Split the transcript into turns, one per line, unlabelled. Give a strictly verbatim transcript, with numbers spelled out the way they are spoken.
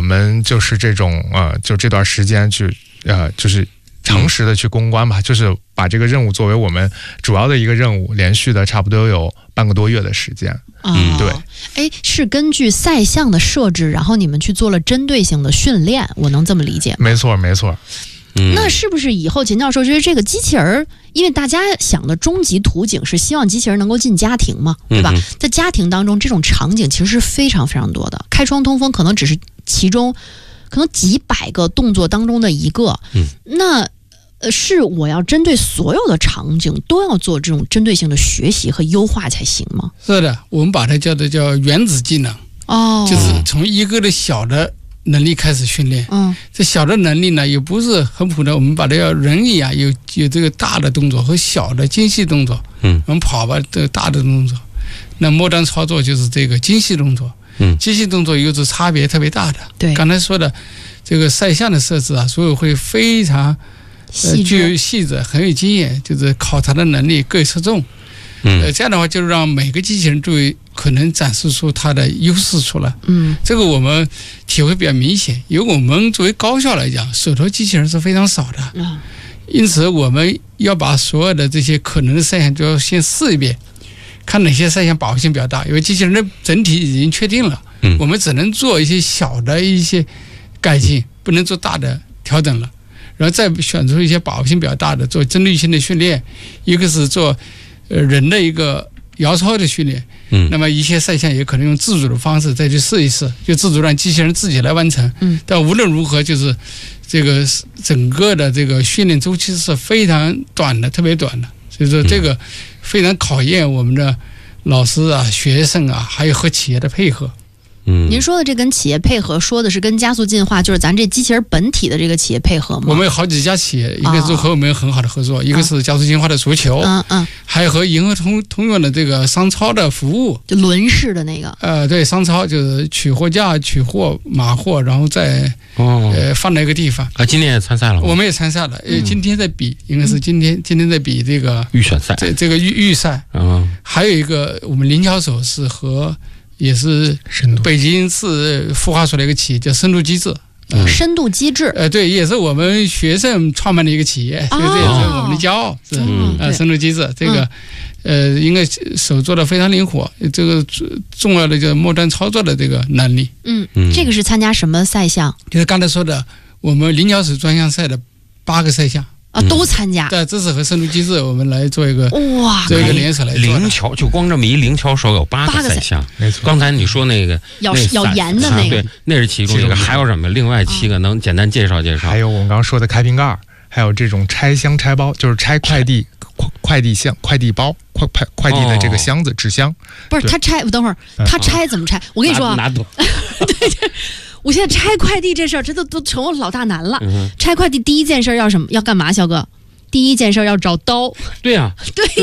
们就是这种呃，就这段时间去呃，就是诚实的去攻关吧，就是把这个任务作为我们主要的一个任务，连续的差不多有半个多月的时间。
嗯，
对。
哎，是根据赛项的设置，然后你们去做了针对性的训练，我能这么理解吗？
没错，没错。
嗯、那是不是以后秦教授觉得这个机器人，因为大家想的终极途径是希望机器人能够进家庭嘛，对吧？嗯、在家庭当中，这种场景其实是非常非常多的。开窗通风可能只是其中，可能几百个动作当中的一个。嗯，那呃，是我要针对所有的场景都要做这种针对性的学习和优化才行吗？
是的，我们把它叫做叫原子技能。哦，就是从一个的小的能力开始训练。嗯，这小的能力呢，也不是很普通，我们把它要人一样，有有这个大的动作和小的精细动作。嗯，我们跑吧，这个大的动作，那末端操作就是这个精细动作。嗯，精细动作又是差别特别大的。对，刚才说的这个赛项的设置啊，所有会非常呃具有细致，很有经验，就是考察的能力各有侧重。嗯，呃，这样的话就是让每个机器人都有可能展示出它的优势出来。嗯，这个我们体会比较明显，因为我们作为高校来讲，手头机器人是非常少的。嗯，因此我们要把所有的这些可能的赛项都要先试一遍，看哪些赛项保护性比较大，因为机器人的整体已经确定了。嗯，我们只能做一些小的一些改进，不能做大的调整了。然后再选出一些保护性比较大的，做针对性的训练，一个是做呃人的一个摇操的训练。嗯，那么一些赛项也可能用自主的方式再去试一试，就自主让机器人自己来完成。嗯，但无论如何，就是这个整个的这个训练周期是非常短的，特别短的，所以说这个非常考验我们的老师啊、学生啊，还有和企业的配合。
嗯，您说的这跟企业配合，说的是跟加速进化，就是咱这机器人本体的这个企业配合吗？
我们有好几家企业，一个是和我们有很好的合作，哦、一个是加速进化的足球，嗯嗯，还有和银河通通用的这个商超的服务，
就轮式的那个。
呃，对，商超就是取货架、取货码货，然后再哦呃放在一个地方。
啊，今年也参赛了吗？
我们也参赛了，呃，今天在比，应该是今天、嗯、今天在比这个
预选赛，
这这个预预赛。嗯，还有一个我们灵巧手是和。也是北京市孵化出来一个企业叫深度机制。
嗯、深度机制，
呃，对，也是我们学生创办的一个企业，所以这也是我们的骄傲。是嗯，呃，深度机制这个，嗯、呃，应该手做的非常灵活，这个重要的就是末端操作的这个能力。
嗯嗯，这个是参加什么赛项？
就是刚才说的，我们灵巧手专项赛的八个赛项。
啊，都参加。
对，这是和深度机制我们来做一个哇，做一个联手来做。
灵巧就光这么一灵巧手有八个赛项，没错。刚才你说那个
咬咬盐的那个，
对，那是其中一个，还有什么？另外七个能简单介绍介绍？
还有我们刚刚说的开瓶盖，还有这种拆箱拆包，就是拆快递快快递箱、快递包、快快快递的这个箱子、纸箱。
不是他拆，等会儿他拆怎么拆？我跟你说啊，
拿走。
对。我现在拆快递这事儿，这都都成我老大难了。嗯、拆快递第一件事要什么？要干嘛？肖哥，第一件事要找刀。
对呀、啊，
对。